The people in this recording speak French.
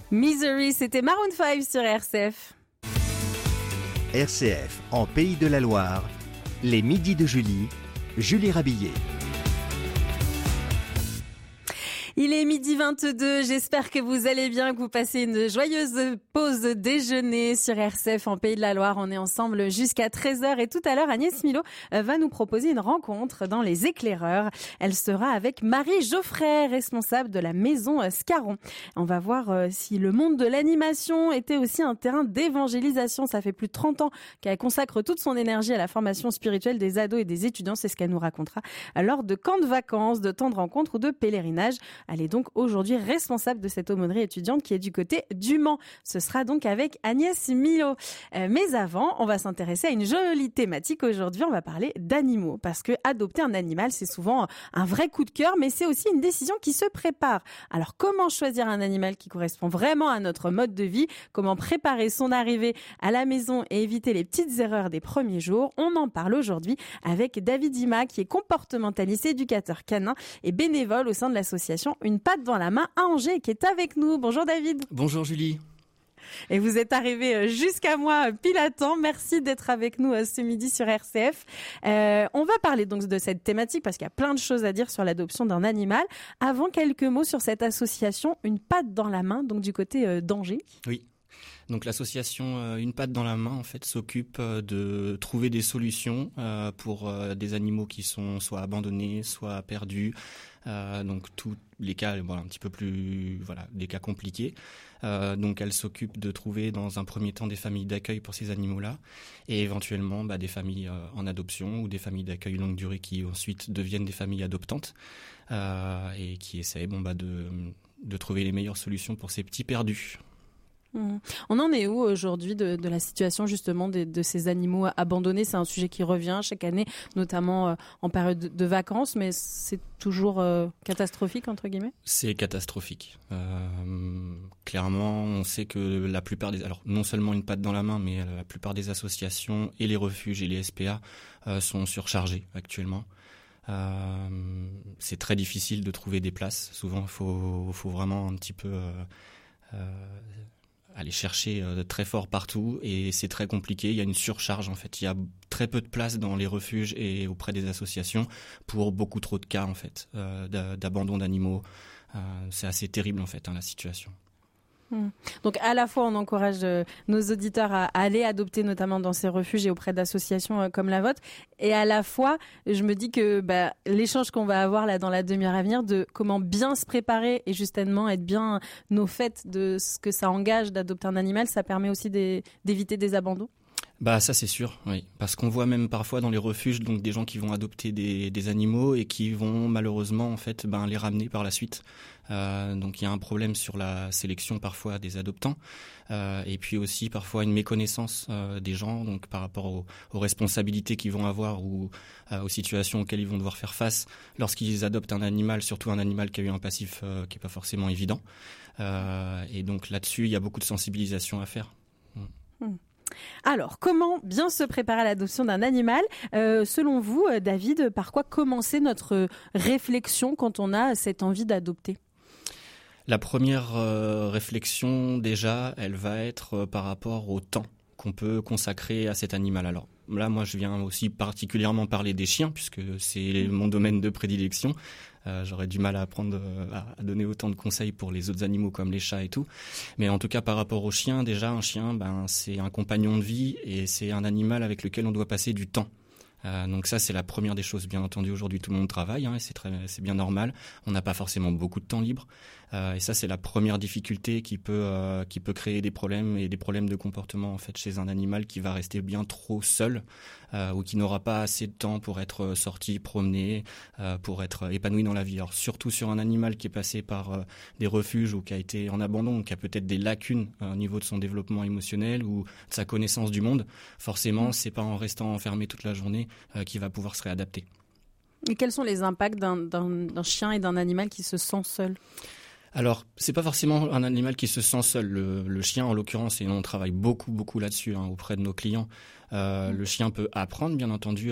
Misery, c'était Maroon 5 sur RCF. RCF, en Pays de la Loire, les midis de Julie, Julie Rabillet. Il est 12h22, j'espère que vous allez bien, que vous passez une joyeuse pause déjeuner sur RCF en Pays de la Loire. On est ensemble jusqu'à 13h et tout à l'heure, Agnès Milo va nous proposer une rencontre dans Les Éclaireurs. Elle sera avec Marie Geoffray, responsable de la maison Scarron. On va voir si le monde de l'animation était aussi un terrain d'évangélisation. Ça fait plus de 30 ans qu'elle consacre toute son énergie à la formation spirituelle des ados et des étudiants. C'est ce qu'elle nous racontera lors de camps de vacances, de temps de rencontre ou de pèlerinage. Elle est donc aujourd'hui responsable de cette aumônerie étudiante qui est du côté du Mans. Ce sera donc avec Agnès Milo. Mais avant, on va s'intéresser à une jolie thématique aujourd'hui. On va parler d'animaux parce que adopter un animal, c'est souvent un vrai coup de cœur, mais c'est aussi une décision qui se prépare. Alors, comment choisir un animal qui correspond vraiment à notre mode de vie? Comment préparer son arrivée à la maison et éviter les petites erreurs des premiers jours? On en parle aujourd'hui avec David Ima, qui est comportementaliste, éducateur canin et bénévole au sein de l'association Une patte dans la main à Angers, qui est avec nous. Bonjour David. Bonjour Julie. Et vous êtes arrivé jusqu'à moi pile à temps. Merci d'être avec nous ce midi sur RCF. On va parler donc de cette thématique parce qu'il y a plein de choses à dire sur l'adoption d'un animal. Avant, quelques mots sur cette association Une patte dans la main, donc du côté d'Angers. Oui. Donc l'association Une patte dans la main en fait s'occupe de trouver des solutions pour des animaux qui sont soit abandonnés, soit perdus. Donc tous les cas, un petit peu plus, des cas compliqués. Donc elle s'occupe de trouver dans un premier temps des familles d'accueil pour ces animaux-là, et éventuellement des familles en adoption ou des familles d'accueil longue durée qui ensuite deviennent des familles adoptantes et qui essayent de trouver les meilleures solutions pour ces petits perdus. On en est où aujourd'hui de la situation justement de ces animaux abandonnés? C'est un sujet qui revient chaque année, notamment en période de vacances, mais c'est toujours catastrophique entre guillemets. C'est catastrophique. Clairement, on sait que la plupart alors non seulement Une patte dans la main, mais la plupart des associations et les refuges et les SPA sont surchargés actuellement. C'est très difficile de trouver des places. Souvent, il faut vraiment un petit peu aller chercher très fort partout, et c'est très compliqué. Il y a une surcharge en fait. Il y a très peu de place dans les refuges et auprès des associations pour beaucoup trop de cas en fait d'abandon d'animaux. C'est assez terrible en fait la situation. Donc à la fois on encourage nos auditeurs à aller adopter notamment dans ces refuges et auprès d'associations comme la vôtre, et à la fois je me dis que l'échange qu'on va avoir là dans la demi-heure à venir de comment bien se préparer et justement être bien au fait de ce que ça engage d'adopter un animal, ça permet aussi d'éviter des abandons. Ça c'est sûr, oui. Parce qu'on voit même parfois dans les refuges donc des gens qui vont adopter des animaux et qui vont malheureusement en fait les ramener par la suite. Donc il y a un problème sur la sélection parfois des adoptants, et puis aussi parfois une méconnaissance des gens donc par rapport aux responsabilités qu'ils vont avoir ou aux situations auxquelles ils vont devoir faire face lorsqu'ils adoptent un animal, surtout un animal qui a eu un passif qui est pas forcément évident. Et donc là-dessus il y a beaucoup de sensibilisation à faire. Alors, comment bien se préparer à l'adoption d'un animal? Selon vous, David, par quoi commencer notre réflexion quand on a cette envie d'adopter? La première réflexion, déjà, elle va être par rapport au temps qu'on peut consacrer à cet animal. Alors là, moi, je viens aussi particulièrement parler des chiens, puisque c'est mon domaine de prédilection. J'aurais du mal à à donner autant de conseils pour les autres animaux comme les chats et tout. Mais en tout cas, par rapport aux chiens, déjà, un chien, c'est un compagnon de vie et c'est un animal avec lequel on doit passer du temps. Donc ça, c'est la première des choses. Bien entendu, aujourd'hui, tout le monde travaille, et c'est bien normal. On n'a pas forcément beaucoup de temps libre. Et ça, c'est la première difficulté qui peut créer des problèmes et des problèmes de comportement en fait chez un animal qui va rester bien trop seul ou qui n'aura pas assez de temps pour être sorti, promené, pour être épanoui dans la vie. Alors surtout sur un animal qui est passé par des refuges ou qui a été en abandon, qui a peut-être des lacunes au niveau de son développement émotionnel ou de sa connaissance du monde. Forcément, c'est pas en restant enfermé toute la journée qu'il va pouvoir se réadapter. Et quels sont les impacts d'un chien et d'un animal qui se sent seul ? Alors, c'est pas forcément un animal qui se sent seul. Le chien, en l'occurrence, et on travaille beaucoup là-dessus auprès de nos clients. Le chien peut apprendre, bien entendu,